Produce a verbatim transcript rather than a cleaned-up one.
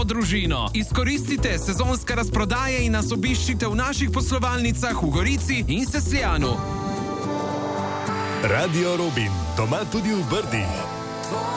vso družino. Izkoristite sezonske razprodaje in nas obiščite v naših poslovalnicah v Gorici in Sesljanu. Radio Robin, doma tudi v Brdih.